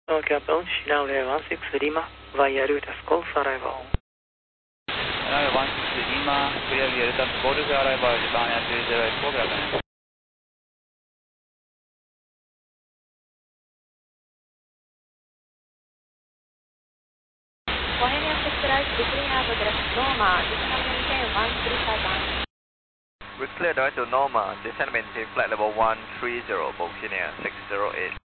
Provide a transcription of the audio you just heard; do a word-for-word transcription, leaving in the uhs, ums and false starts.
Okay, approach now level one six Lima via Rutas call for arrival. Runway one six Lima, clear via Rutas call for arrival, Japan Air three zero eight four, good afternoon. Bohemia Sector beginning of address Roma, descend maintain one three five one. We clear direct to Norma, descend maintain flight level one three zero, Bohemia six zero eight.